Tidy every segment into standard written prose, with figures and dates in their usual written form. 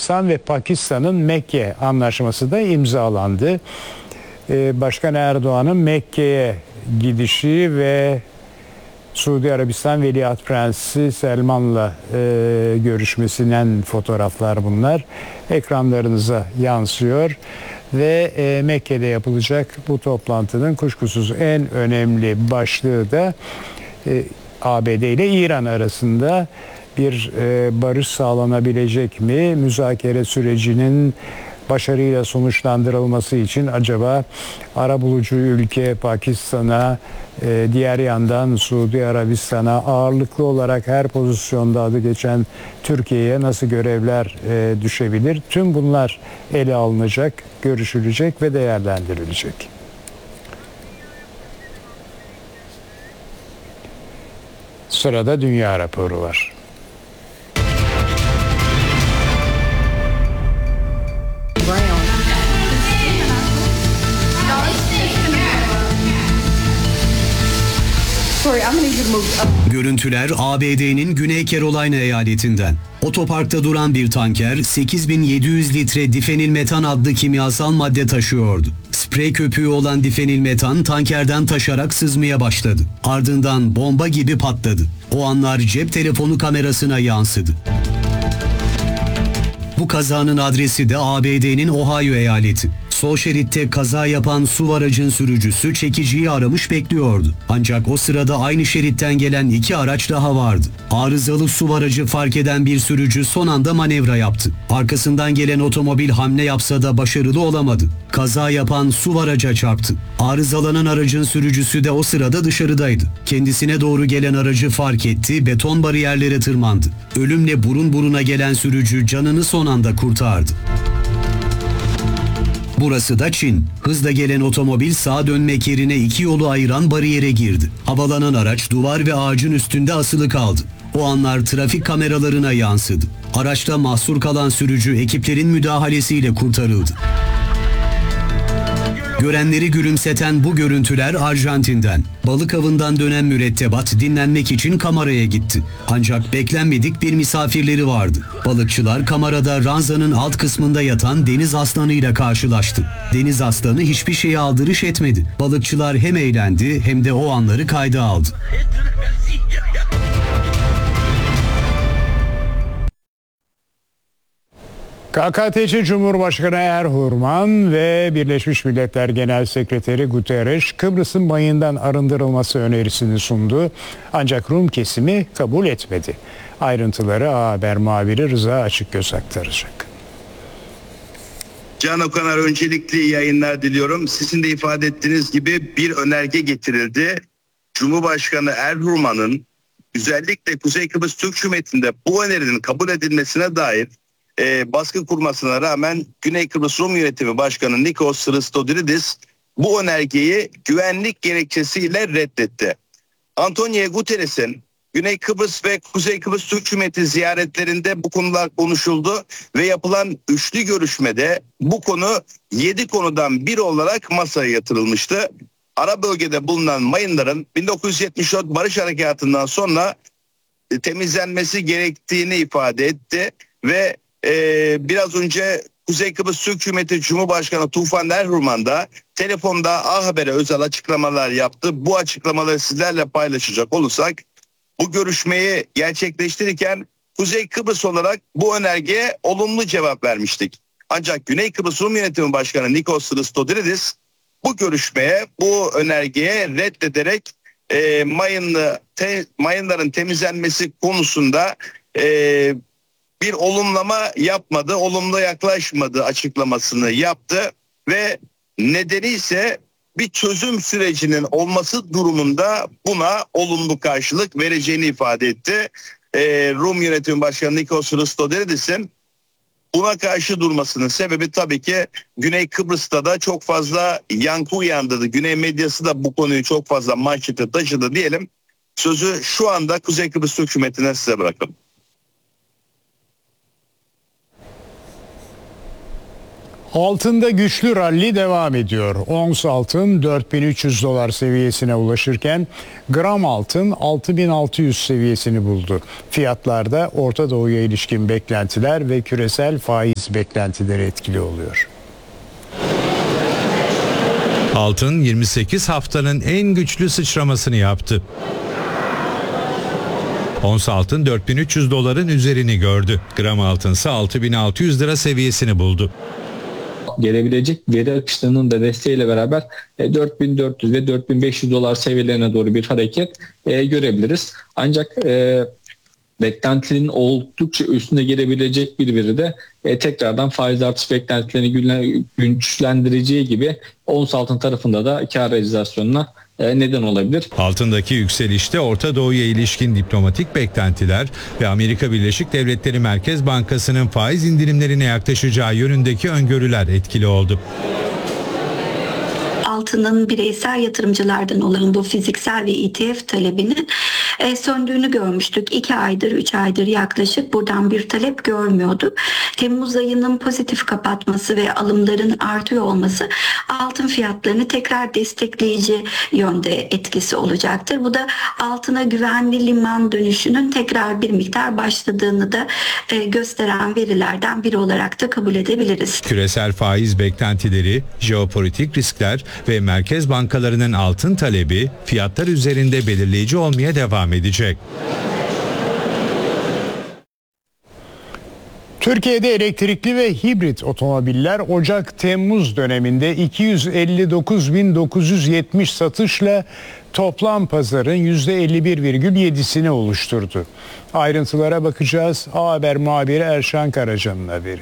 Arabistan ve Pakistan'ın Mekke anlaşması da imzalandı. Başkan Erdoğan'ın Mekke'ye gidişi ve Suudi Arabistan Veliaht Prensi Selman'la görüşmesinden fotoğraflar bunlar. Ekranlarınıza yansıyor ve Mekke'de yapılacak bu toplantının kuşkusuz en önemli başlığı da ABD ile İran arasında bir barış sağlanabilecek mi? Müzakere sürecinin başarıyla sonuçlandırılması için acaba arabulucu ülke Pakistan'a, diğer yandan Suudi Arabistan'a, ağırlıklı olarak her pozisyonda adı geçen Türkiye'ye nasıl görevler düşebilir? Tüm bunlar ele alınacak, görüşülecek ve değerlendirilecek. Sırada dünya raporu var. Görüntüler ABD'nin Güney Carolina eyaletinden. Otoparkta duran bir tanker 8700 litre difenilmetan adlı kimyasal madde taşıyordu. Sprey köpüğü olan difenilmetan tankerden taşarak sızmaya başladı. Ardından bomba gibi patladı. O anlar cep telefonu kamerasına yansıdı. Bu kazanın adresi de ABD'nin Ohio eyaleti. Sol şeritte kaza yapan SUV aracın sürücüsü çekiciyi aramış bekliyordu. Ancak o sırada aynı şeritten gelen iki araç daha vardı. Arızalı SUV aracı fark eden bir sürücü son anda manevra yaptı. Arkasından gelen otomobil hamle yapsa da başarılı olamadı. Kaza yapan SUV araca çarptı. Arızalanan aracın sürücüsü de o sırada dışarıdaydı. Kendisine doğru gelen aracı fark etti, beton bariyerlere tırmandı. Ölümle burun buruna gelen sürücü canını son anda kurtardı. Burası da Çin. Hızla gelen otomobil sağa dönmek yerine iki yolu ayıran bariyere girdi. Havalanan araç duvar ve ağacın üstünde asılı kaldı. O anlar trafik kameralarına yansıdı. Araçta mahsur kalan sürücü ekiplerin müdahalesiyle kurtarıldı. Görenleri gülümseten bu görüntüler Arjantin'den. Balık avından dönen mürettebat dinlenmek için kameraya gitti. Ancak beklenmedik bir misafirleri vardı. Balıkçılar kamerada ranzanın alt kısmında yatan deniz aslanıyla karşılaştı. Deniz aslanı hiçbir şeye aldırış etmedi. Balıkçılar hem eğlendi hem de o anları kayda aldı. KKTC Cumhurbaşkanı Erhurman ve Birleşmiş Milletler Genel Sekreteri Guterres Kıbrıs'ın mayından arındırılması önerisini sundu. Ancak Rum kesimi kabul etmedi. Ayrıntıları A Haber muhabiri Rıza Açıkgöz aktaracak. Can Okanar, öncelikli yayınlar diliyorum. Sizin de ifade ettiğiniz gibi bir önerge getirildi. Cumhurbaşkanı Erhurman'ın özellikle Kuzey Kıbrıs Türk Cumhuriyeti'nde bu önerinin kabul edilmesine dair baskı kurmasına rağmen Güney Kıbrıs Rum Yönetimi Başkanı Nikos Christodoulidis bu önergeyi güvenlik gerekçesiyle reddetti. Antonio Guterres'in Güney Kıbrıs ve Kuzey Kıbrıs Türk Cumhuriyeti ziyaretlerinde bu konular konuşuldu ve yapılan üçlü görüşmede bu konu 7 konudan biri olarak masaya yatırılmıştı. Ara bölgede bulunan mayınların 1974 Barış Harekatı'ndan sonra temizlenmesi gerektiğini ifade etti ve biraz önce Kuzey Kıbrıs Türk Cumhuriyeti Cumhurbaşkanı Tufan Erhurman da telefonda A Haber'e özel açıklamalar yaptı. Bu açıklamaları sizlerle paylaşacak olursak, bu görüşmeyi gerçekleştirirken Kuzey Kıbrıs olarak bu önergeye olumlu cevap vermiştik. Ancak Güney Kıbrıs Rum Yönetimi Başkanı Nikos Christodoulidis bu görüşmeye, bu önergeye reddederek mayınların temizlenmesi konusunda bir olumlama yapmadı, olumlu yaklaşmadı açıklamasını yaptı ve nedeni ise bir çözüm sürecinin olması durumunda buna olumlu karşılık vereceğini ifade etti. Rum Yönetimi Başkanı Nikos Christodoulidis'in buna karşı durmasının sebebi tabii ki Güney Kıbrıs'ta da çok fazla yankı uyandırdı. Güney medyası da bu konuyu çok fazla manşete taşıdı diyelim. Sözü şu anda Kuzey Kıbrıs Türk Cumhuriyeti'ne size bırakalım. Altında güçlü ralli devam ediyor. Ons altın 4300 dolar seviyesine ulaşırken gram altın 6600 seviyesini buldu. Fiyatlarda Orta Doğu'ya ilişkin beklentiler ve küresel faiz faiz beklentileri etkili oluyor. Altın 28 haftanın en güçlü sıçramasını yaptı. Ons altın 4300 doların üzerini gördü. Gram altınsa 6600 lira seviyesini buldu. Gelebilecek veri akışlarının da desteğiyle beraber 4400 ve 4500 dolar seviyelerine doğru bir hareket görebiliriz. Ancak beklentinin oldukça üstünde gelebilecek bir veri de tekrardan faiz artış beklentilerini güçlendireceği gibi ons altın tarafında da kar realizasyonuna neden olabilir. Altındaki yükselişte Orta Doğu'ya ilişkin diplomatik beklentiler ve Amerika Birleşik Devletleri Merkez Bankası'nın faiz indirimlerine yaklaşacağı yönündeki öngörüler etkili oldu. Altının bireysel yatırımcılardan olan bu fiziksel ve ETF talebinin söndüğünü görmüştük. 2 aydır 3 aydır yaklaşık buradan bir talep görmüyorduk. Temmuz ayının pozitif kapatması ve alımların artıyor olması altın fiyatlarını tekrar destekleyici yönde etkisi olacaktır. Bu da altına güvenli liman dönüşünün tekrar bir miktar başladığını da gösteren verilerden biri olarak da kabul edebiliriz. Küresel faiz beklentileri, jeopolitik riskler ve merkez bankalarının altın talebi fiyatlar üzerinde belirleyici olmaya devam edecek. Türkiye'de elektrikli ve hibrit otomobiller Ocak-Temmuz döneminde 259.970 satışla toplam pazarın %51,7'sini oluşturdu. Ayrıntılara bakacağız. A Haber muhabiri Erşan Karaca'nın haberi.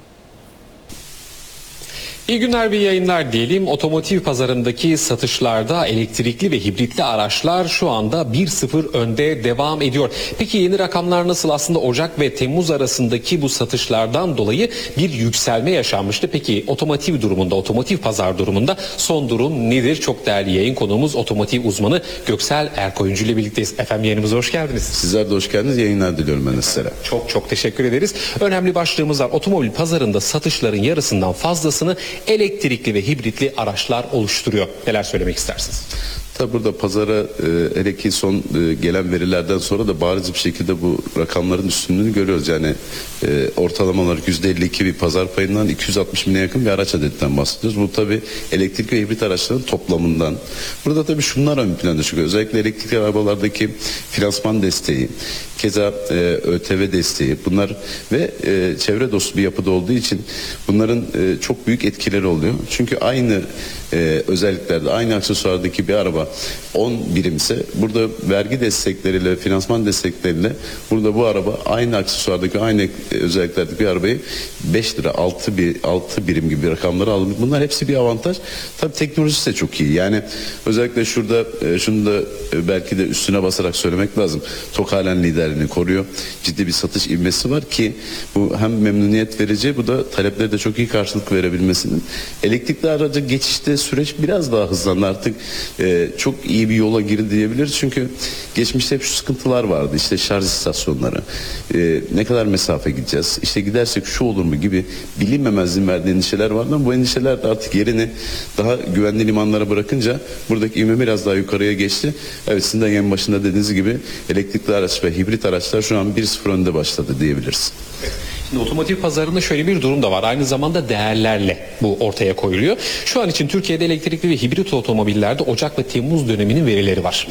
İyi günler ve yayınlar diyelim. Otomotiv pazarındaki satışlarda elektrikli ve hibritli araçlar şu anda 1-0 önde devam ediyor. Peki yeni rakamlar nasıl? Aslında Ocak ve Temmuz arasındaki bu satışlardan dolayı bir yükselme yaşanmıştı. Peki otomotiv pazar durumunda son durum nedir? Çok değerli yayın konuğumuz otomotiv uzmanı Göksel Erkoyuncu ile birlikteyiz. Efendim yayınımıza hoş geldiniz. Sizler de hoş geldiniz. Yayınlar diliyorum ben de sizlere. Çok teşekkür ederiz. Önemli başlığımız var. Otomobil pazarında satışların yarısından fazlasını elektrikli ve hibritli araçlar oluşturuyor. Neler söylemek istersiniz? Tabi burada pazara hele ki son gelen verilerden sonra da bariz bir şekilde bu rakamların üstünlüğünü görüyoruz. Yani ortalama olarak %52 bir pazar payından 260 bine yakın bir araç adetinden bahsediyoruz. Bu tabi elektrik ve hibrit araçların toplamından. Burada tabi şunlar ön planda çıkıyor. Özellikle elektrikli arabalardaki finansman desteği, keza ÖTV desteği, bunlar ve çevre dostu bir yapıda olduğu için bunların çok büyük etkileri oluyor. Çünkü aynı özelliklerde, aynı aksesuardaki bir araba 10 birimse burada vergi destekleriyle, finansman destekleriyle burada bu araba aynı aksesuardaki, aynı özelliklerdeki bir arabayı 5 lira, 6 birim gibi rakamları alıyor. Bunlar hepsi bir avantaj. Tabii teknolojisi de çok iyi. Yani özellikle şurada şunu da belki de üstüne basarak söylemek lazım. TOG halen liderliğini koruyor. Ciddi bir satış ivmesi var ki bu hem memnuniyet verici, bu da talepleri de çok iyi karşılık verebilmesinin. Elektrikli araca geçişte süreç biraz daha hızlandı. Artık çok iyi bir yola girdi diyebiliriz. Çünkü geçmişte hep şu sıkıntılar vardı. İşte şarj istasyonları, ne kadar mesafe gideceğiz, İşte gidersek şu olur mu gibi bilinmemezliğin verdiği endişeler vardı ama bu endişeler de artık yerini daha güvenli limanlara bırakınca buradaki ivme biraz daha yukarıya geçti. Evet, sizin de en başında dediğiniz gibi elektrikli araç ve hibrit araçlar şu an 1-0 önde başladı diyebiliriz. Şimdi otomotiv pazarında şöyle bir durum da var. Aynı zamanda değerlerle bu ortaya koyuluyor. Şu an için Türkiye'de elektrikli ve hibrit otomobillerde Ocak ve Temmuz döneminin verileri var.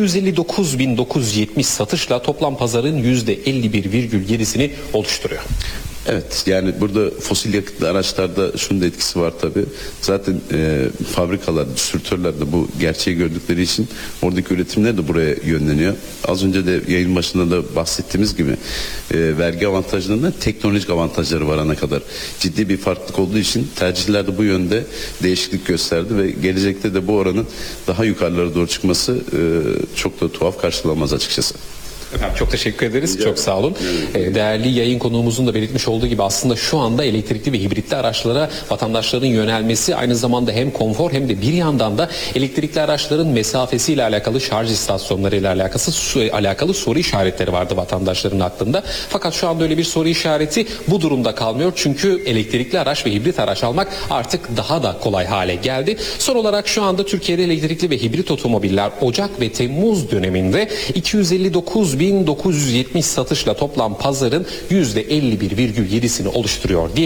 259.970 satışla toplam pazarın %51,7'sini oluşturuyor. Evet, yani burada fosil yakıtlı araçlarda şunun da etkisi var tabii. Zaten fabrikalar, distribütörler de bu gerçeği gördükleri için oradaki üretimler de buraya yönleniyor. Az önce de yayın başında da bahsettiğimiz gibi vergi avantajlarından teknolojik avantajları varana kadar ciddi bir farklılık olduğu için tercihler de bu yönde değişiklik gösterdi ve gelecekte de bu oranın daha yukarılara doğru çıkması çok da tuhaf karşılanmaz açıkçası. Efendim çok teşekkür ederiz. Çok sağ olun. Değerli yayın konuğumuzun da belirtmiş olduğu gibi aslında şu anda elektrikli ve hibritli araçlara vatandaşların yönelmesi aynı zamanda hem konfor hem de bir yandan da elektrikli araçların mesafesiyle alakalı, şarj istasyonlarıyla alakalı soru işaretleri vardı vatandaşların aklında. Fakat şu anda öyle bir soru işareti bu durumda kalmıyor. Çünkü elektrikli araç ve hibrit araç almak artık daha da kolay hale geldi. Son olarak şu anda Türkiye'de elektrikli ve hibrit otomobiller Ocak ve Temmuz döneminde 259.970 satışla toplam pazarın %51,7'sini oluşturuyor diye